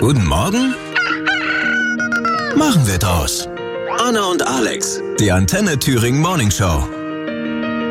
Guten Morgen? Machen wir draus. Anna und Alex, die Antenne Thüringen Morning Show.